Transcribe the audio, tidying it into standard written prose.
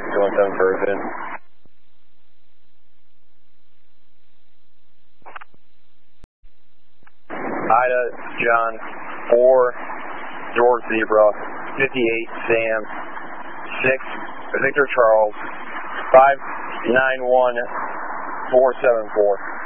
6217 for a pin. Ida, John, 4, George Zebra, 58, Sam, 6, Victor Charles, 591 474.